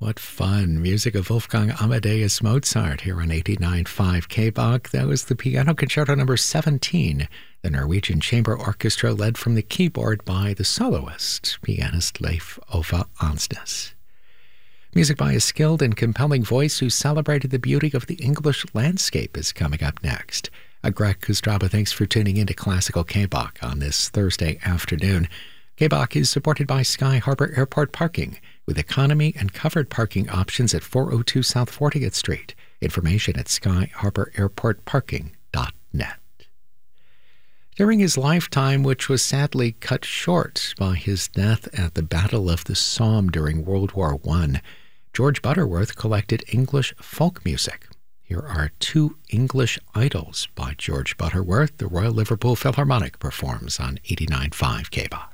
What fun. Music of Wolfgang Amadeus Mozart here on 89.5 KBOG. That was the Piano Concerto number 17, the Norwegian Chamber Orchestra led from the keyboard by the soloist, pianist Leif Ove Ansnes. Music by a skilled and compelling voice who celebrated the beauty of the English landscape is coming up next. Greg Kustraba, thanks for tuning in to Classical KBOG on this Thursday afternoon. KBOG is supported by Sky Harbor Airport Parking, with economy and covered parking options at 402 South 40th Street. Information at skyharbораirportparking.net. During his lifetime, which was sadly cut short by his death at the Battle of the Somme during World War I, George Butterworth collected English folk music. Here are two English idols by George Butterworth. The Royal Liverpool Philharmonic performs on 89.5 KBOG.